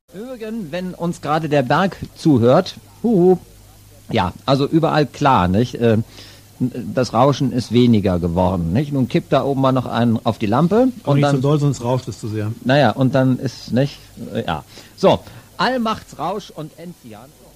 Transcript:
Übrigens, wenn uns gerade der Berg zuhört, ja, also überall klar, nicht? Das Rauschen ist weniger geworden, nicht? Nun kippt da oben mal noch einen auf die Lampe. Aber und nicht dann, so doll, sonst rauscht es zu sehr. Naja, und dann ist, nicht? Ja. So, Allmachtsrausch und Enzian.